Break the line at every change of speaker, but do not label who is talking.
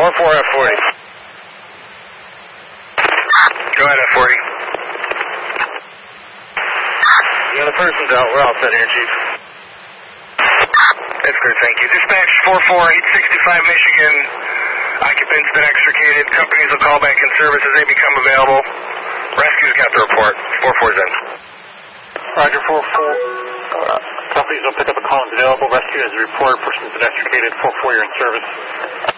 F40. Go ahead, F40. Yeah, the person's out. We're all set here, Chief. That's good, thank you. Dispatch 44-865 Michigan. Occupants been extricated. Companies will call back in service as they become available. Rescue's got the report. 44's in.
Roger, 44. Companies will pick up a call as available. Rescue has a report. Person's been extricated. 44, you're in service.